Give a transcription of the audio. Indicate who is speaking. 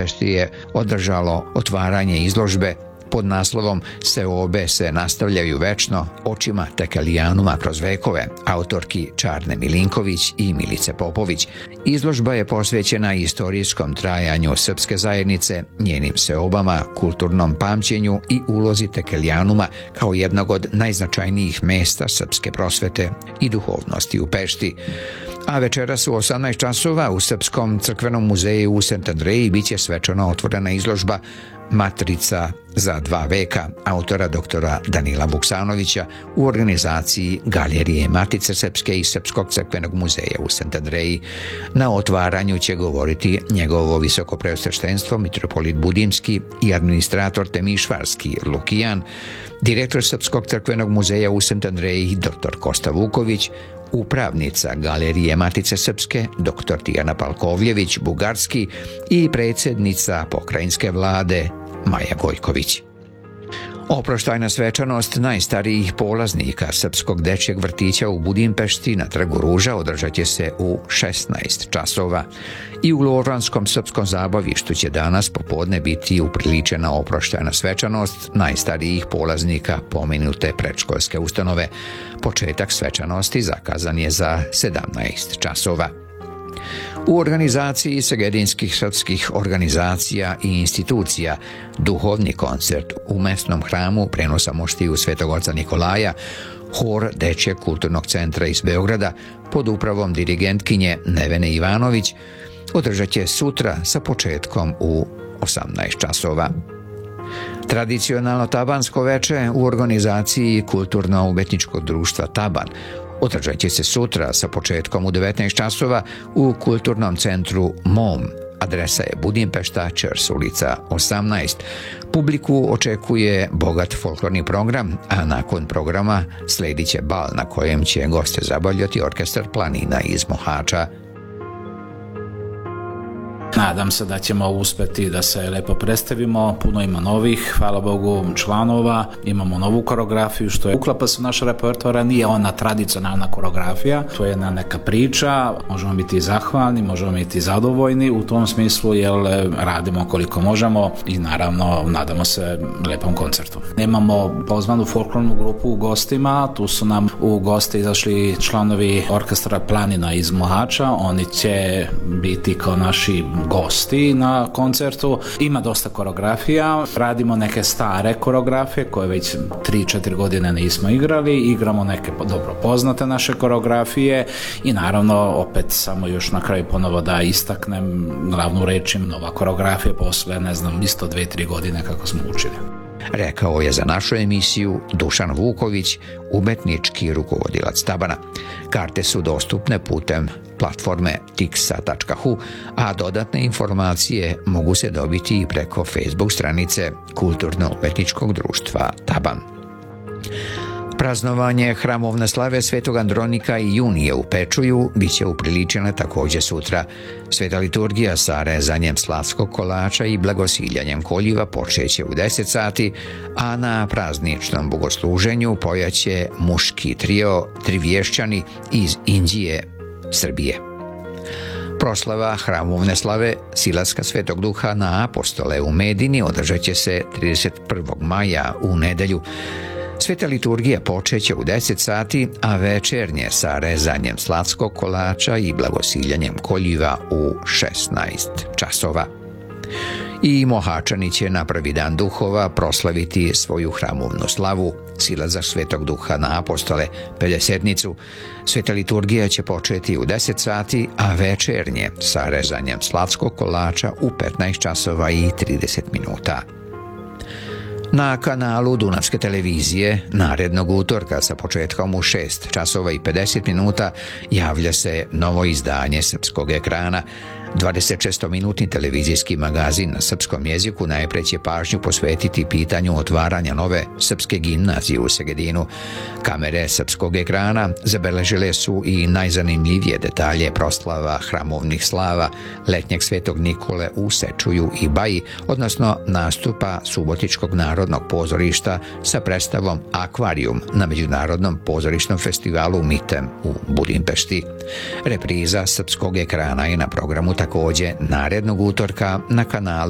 Speaker 1: Budimpešti je održalo otvaranje izložbe pod naslovom Seobe se nastavljaju večno očima Tekelijanuma kroz vekove, autorki Čarne Milinković i Milice Popović. Izložba je posvećena istorijskom trajanju srpske zajednice, njenim seobama, kulturnom pamćenju i ulozi Tekelijanuma kao jednog od najznačajnijih mesta srpske prosvete i duhovnosti u Pešti. A večeras u 18 časova u Srpskom crkvenom muzeju u St. Andreji biće svečano otvorena izložba Matrica za 2 veka autora doktora Danila Vuksanovića u organizaciji Galerije Matice Srpske i Srpskog crkvenog muzeja u St. Andreji. Na otvaranju će govoriti njegovo visokopreosveštenstvo mitropolit Budimski i administrator Temišvarski Lukijan, direktor Srpskog crkvenog muzeja u St. Andreji dr. Kosta Vuković, upravnica Galerije Matice Srpske dr. Tijana Palkovljević Bugarski i predsjednica pokrajinske vlade Maja Gojković. Oproštajna svečanost najstarijih polaznika Srpskog dečjeg vrtića u Budimpešti na Trgu Ruža održat će se u 16 časova i u Lovranskom srpskom zabavištu će danas popodne biti upriličena oproštajna svečanost najstarijih polaznika pomenute predškolske ustanove. Početak svečanosti zakazan je za 17 časova. U organizaciji segedinskih srpskih organizacija i institucija duhovni koncert u mesnom hramu prenosa moštiju Svetog oca Nikolaja, hor Dečjeg kulturnog centra iz Beograda pod upravom dirigentkinje Nevene Ivanović održat će sutra sa početkom u 18 časova. Tradicionalno tabansko veče u organizaciji Kulturno-umetničkog društva Taban održat će se sutra sa početkom u 19 časova u kulturnom centru MOM. Adresa je Budimpešta, Čers ulica 18. Publiku očekuje bogat folklorni program, a nakon programa sledit će bal na kojem će goste zabavljati orkestar Planina iz Mohača.
Speaker 2: Nadam se da ćemo uspjeti da se lepo predstavimo, puno ima novih, hvala Bogu, članova, imamo novu koreografiju što je uklapa se u naš repertoar, nije ona tradicionalna koreografija, to je jedna neka priča, možemo biti zahvalni, možemo biti zadovoljni u tom smislu jer radimo koliko možemo i naravno nadamo se lepom koncertu. Imamo pozvanu folklornu grupu u gostima, tu su nam u goste izašli članovi orkestra Planina iz Mohača, oni će biti kao naši gosti na koncertu. Ima dosta koreografija, radimo neke stare koreografije koje već 3-4 godine nismo igrali, igramo neke dobro poznate naše koreografije i naravno opet samo još na kraju ponovo da istaknem glavnu reč, nova koreografija posle isto 2-3 godine kako smo učili.
Speaker 1: Rekao je za našu emisiju Dušan Vuković, umetnički rukovodilac Tabana. Karte su dostupne putem platforme tixa.hu, a dodatne informacije mogu se dobiti i preko Facebook stranice Kulturno-umetničkog društva Taban. Praznovanje hramovne slave Svetog Andronika i Junije u Pečuju biće upriličena također sutra. Sveta liturgija sa rezanjem slatskog kolača i blagosiljanjem koljiva počeće u 10 sati, a na prazničnom bogosluženju pojaće muški trio Trivješćani iz Inđije, Srbije. Proslava hramovne slave Silaska Svetog Duha na apostole u Medini održat će se 31. maja u nedelju. Sveta liturgija počeće u 10 sati, a večernje sa rezanjem slatskog kolača i blagosiljanjem koljiva u 16 časova. I Mohačani će na prvi dan duhova proslaviti svoju hramovnu slavu, silazak Svetog Duha na apostole, Pedesetnicu. Sveta liturgija će početi u 10 sati, a večernje sa rezanjem slatskog kolača u 15 časova i 30 minuta. Na kanalu Dunavske televizije narednog utorka sa početkom u 6 časova i 50 minuta javlja se novo izdanje Srpskog ekrana. 26-minutni televizijski magazin na srpskom jeziku najpre će pažnju posvetiti pitanju otvaranja nove srpske gimnazije u Segedinu. Kamere Srpskog ekrana zabeležile su i najzanimljivije detalje proslava hramovnih slava letnjeg Svetog Nikole u Sečuju i Baji, odnosno nastupa Subotičkog narodnog pozorišta sa predstavom Akvarijum na Međunarodnom pozorišnom festivalu MITEM u Budimpešti. Repriza Srpskog ekrana je na programu također narednog utorka na kanalu